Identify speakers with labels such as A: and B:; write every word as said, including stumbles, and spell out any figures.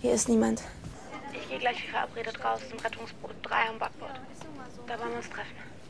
A: Hier ist niemand.
B: Ich gehe gleich wie verabredet raus zum Rettungsboot drei am Backbord. Da wollen wir uns treffen.